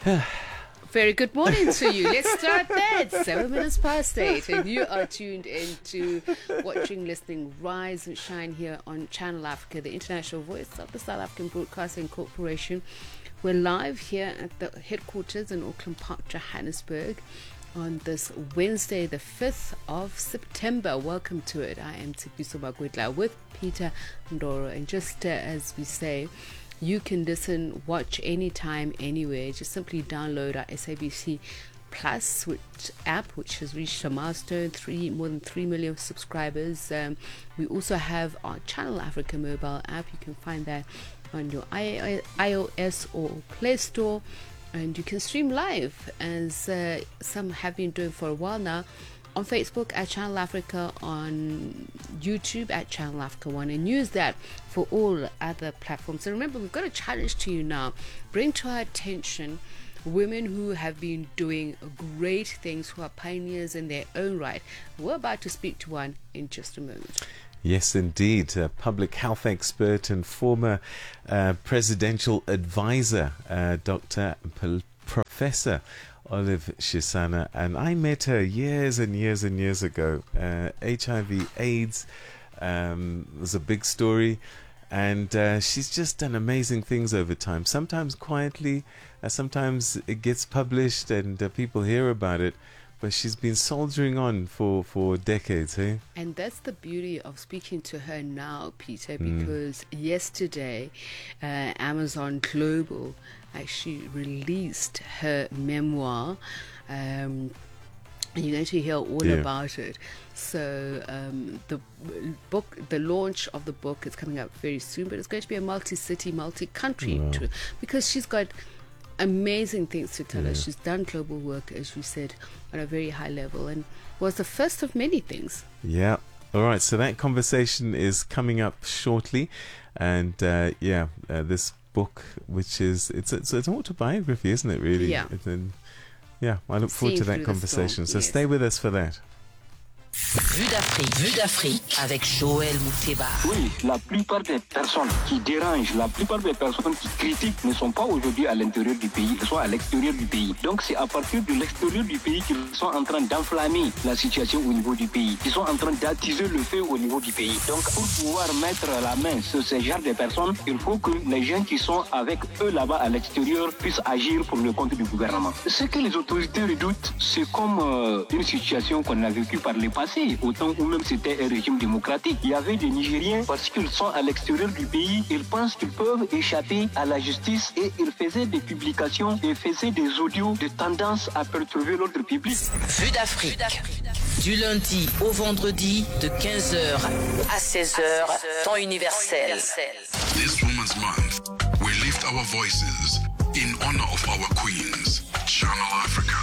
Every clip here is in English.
Very good morning to you. Let's start there. It's 7 minutes past 8, and you are tuned into watching, listening, rise and shine here on Channel Africa, the international voice of the South African Broadcasting Corporation. We're live here at the headquarters in Auckland Park, Johannesburg, on this Wednesday, the 5th of September. Welcome to it. I am Tsipiso Magwitla with Peter Ndoro, and just as we say, you can listen, watch anytime, anywhere. Just simply download our SABC Plus app, which has reached a milestone, more than 3 million subscribers. We also have our Channel Africa mobile app. You can find that on your iOS or Play Store. And you can stream live, as some have been doing for a while now, on Facebook at Channel Africa, on YouTube at Channel Africa 1, and use that for all other platforms. And remember, we've got a challenge to you now. Bring to our attention women who have been doing great things, who are pioneers in their own right. We're about to speak to one in just a moment. Yes, indeed. A public health expert and former presidential advisor, Professor Olive Shisana, and I met her years and years and years ago. HIV/AIDS was a big story, and she's just done amazing things over time. Sometimes quietly, sometimes it gets published and people hear about it. But she's been soldiering on for decades, eh? And that's the beauty of speaking to her now, Peter, because yesterday Amazon Global actually released her memoir. And you're going to hear all about it. So the launch of the book is coming up very soon, but it's going to be a multi-city, multi-country tour, because she's got amazing things to tell us. She's done global work, as you said, on a very high level, and was the first of many things. Yeah. All right. So that conversation is coming up shortly, and this book, which is it's an autobiography, isn't it? Really. Yeah. I look forward to that conversation. So stay with us for that. Vue d'Afrique avec Joël Mouteba. Oui, la plupart des personnes qui dérangent, la plupart des personnes qui critiquent ne sont pas aujourd'hui à l'intérieur du pays, elles sont à l'extérieur du pays. Donc c'est à partir de l'extérieur du pays qu'ils sont en train d'enflammer la situation au niveau du pays. Ils sont en train d'attiser le feu au niveau du pays. Donc pour pouvoir mettre la main sur ce genre de personnes, il faut que les gens qui sont avec eux là-bas à l'extérieur puissent agir pour le compte du gouvernement. Ce que les autorités redoutent, c'est comme une situation qu'on a vécue par les passé, au temps où même c'était un régime démocratique. Il y avait des Nigériens, parce qu'ils sont à l'extérieur du pays, ils pensent qu'ils peuvent échapper à la justice et ils faisaient des publications et faisaient des audios de tendance à perturber l'ordre public. Vue d'Afrique. Du lundi au vendredi de 15h à 16h, temps universel. This Women's Month, we lift our voices in honor of our queens. Channel Africa.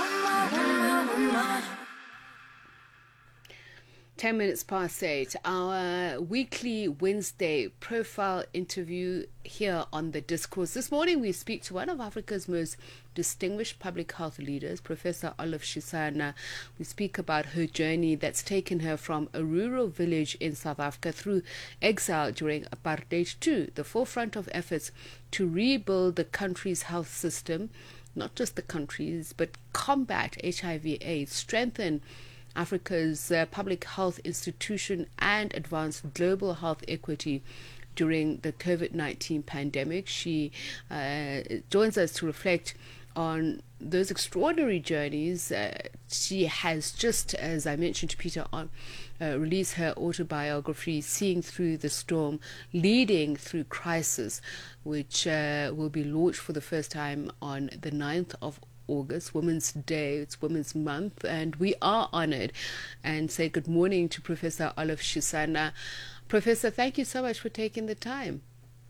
10 minutes past 8, our weekly Wednesday profile interview here on The Discourse. This morning we speak to one of Africa's most distinguished public health leaders, Professor Olive Shisana. We speak about her journey that's taken her from a rural village in South Africa through exile during apartheid to the forefront of efforts to rebuild the country's health system, not just the country's, but combat HIV/AIDS, strengthen Africa's public health institution, and advance global health equity during the COVID-19 pandemic. She joins us to reflect on those extraordinary journeys. She has, just as I mentioned to Peter, released her autobiography, Seeing Through the Storm, Leading Through Crisis, which will be launched for the first time on the 9th of August, Women's Day. It's Women's Month, and we are honored and say good morning to Professor Olive Shisana. Professor, thank you so much for taking the time.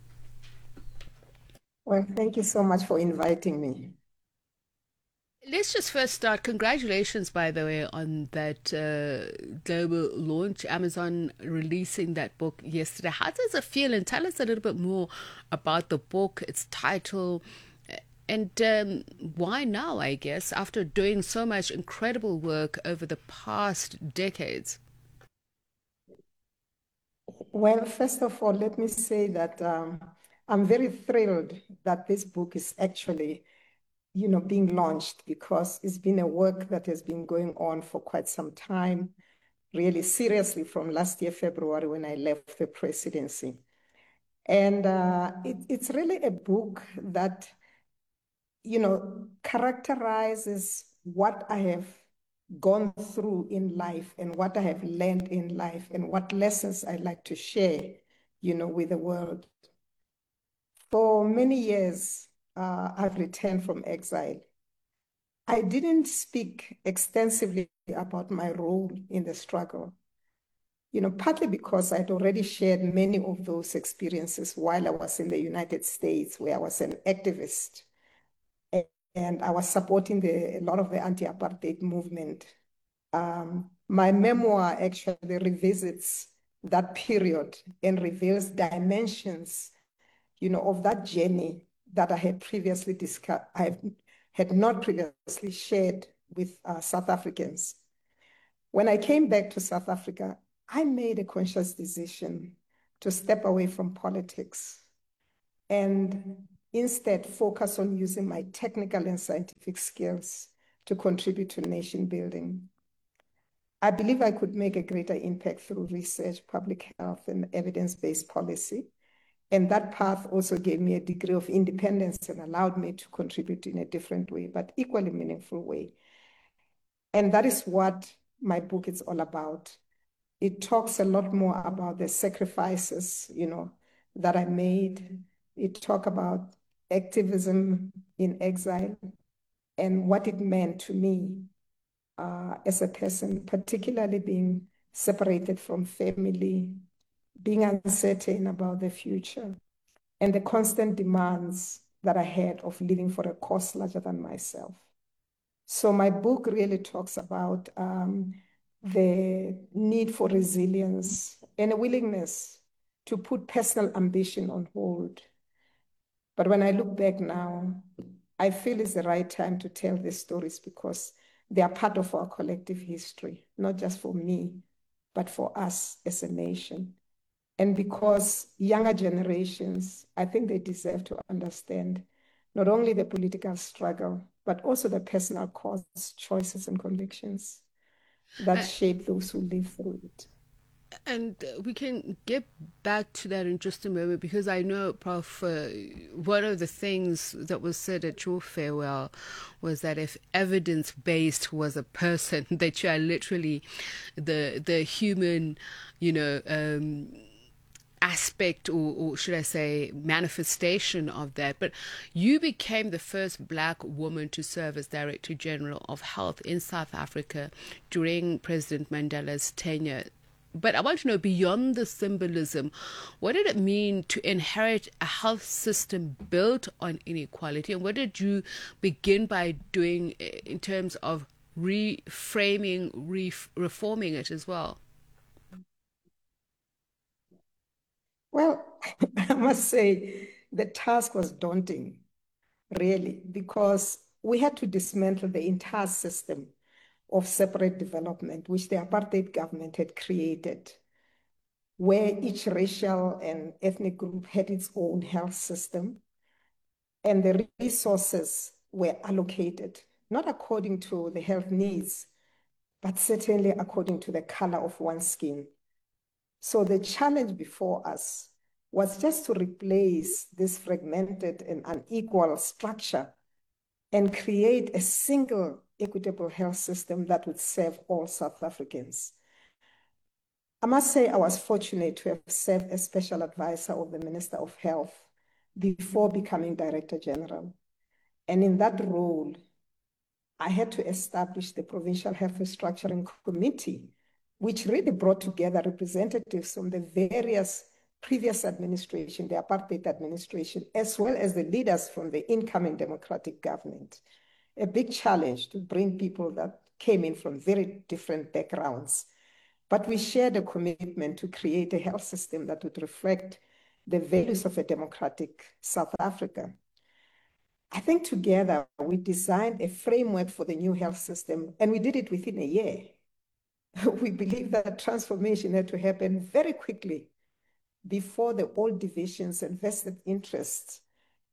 Well, thank you so much for inviting me. Let's just first start. Congratulations, by the way, on that global launch. Amazon releasing that book yesterday. How does it feel? And tell us a little bit more about the book, its title, and why now, I guess, after doing so much incredible work over the past decades? Well, first of all, let me say that I'm very thrilled that this book is actually being launched, because it's been a work that has been going on for quite some time, really seriously, from last year, February, when I left the presidency. And it's really a book that, characterizes what I have gone through in life and what I have learned in life and what lessons I like to share, with the world. For many years, I've returned from exile. I didn't speak extensively about my role in the struggle, partly because I'd already shared many of those experiences while I was in the United States, where I was an activist and I was supporting a lot of the anti-apartheid movement. My memoir actually revisits that period and reveals dimensions, of that journey that I had previously discussed. I had not previously shared with South Africans. When I came back to South Africa, I made a conscious decision to step away from politics and instead focus on using my technical and scientific skills to contribute to nation building. I believe I could make a greater impact through research, public health, and evidence-based policy. And that path also gave me a degree of independence and allowed me to contribute in a different way, but equally meaningful way. And that is what my book is all about. It talks a lot more about the sacrifices, that I made. It talks about activism in exile and what it meant to me as a person, particularly being separated from family, being uncertain about the future, and the constant demands that I had of living for a cause larger than myself. So my book really talks about the need for resilience and a willingness to put personal ambition on hold. But when I look back now, I feel it's the right time to tell these stories because they are part of our collective history, not just for me, but for us as a nation. And because younger generations, I think they deserve to understand not only the political struggle, but also the personal cause, choices, and convictions that shape those who live through it. And we can get back to that in just a moment, because I know, Prof, one of the things that was said at your farewell was that if evidence-based was a person, that you are literally the human, aspect, or should I say manifestation of that. But you became the first Black woman to serve as Director General of Health in South Africa during President Mandela's tenure. But I want to know, beyond the symbolism, what did it mean to inherit a health system built on inequality? And what did you begin by doing in terms of reframing, reforming it as well? Well, I must say the task was daunting, really, because we had to dismantle the entire system of separate development, which the apartheid government had created, where each racial and ethnic group had its own health system, and the resources were allocated, not according to the health needs, but certainly according to the color of one's skin. So the challenge before us was just to replace this fragmented and unequal structure and create a single equitable health system that would serve all South Africans. I must say I was fortunate to have served as special advisor of the Minister of Health before becoming Director General. And in that role, I had to establish the Provincial Health Restructuring Committee, which really brought together representatives from the various previous administration, the apartheid administration, as well as the leaders from the incoming democratic government. A big challenge to bring people that came in from very different backgrounds. But we shared a commitment to create a health system that would reflect the values of a democratic South Africa. I think together we designed a framework for the new health system, and we did it within a year. We believe that transformation had to happen very quickly before the old divisions and vested interests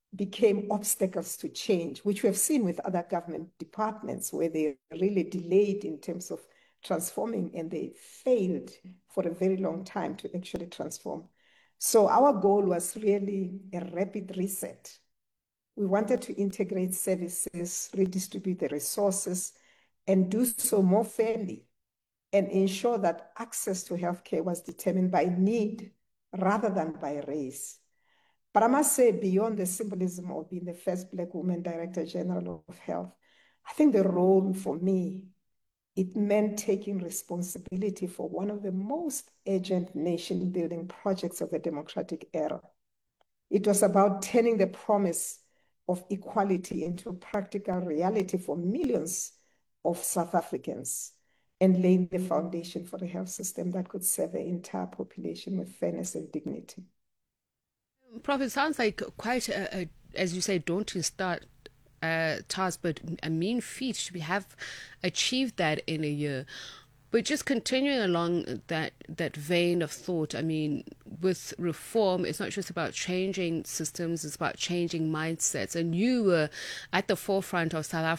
became obstacles to change, which we have seen with other government departments where they really delayed in terms of transforming and they failed for a very long time to actually transform. So our goal was really a rapid reset. We wanted to integrate services, redistribute the resources, and do so more fairly and ensure that access to healthcare was determined by need rather than by race. But I must say, beyond the symbolism of being the first Black woman Director General of Health, I think the role for me, it meant taking responsibility for one of the most urgent nation-building projects of the democratic era. It was about turning the promise of equality into practical reality for millions of South Africans and laying the foundation for a health system that could serve the entire population with fairness and dignity. Prof, it sounds like quite as you say, daunting task, but a mean feat to have achieved that in a year. But just continuing along that vein of thought, I mean, with reform, it's not just about changing systems, it's about changing mindsets. And you were at the forefront of South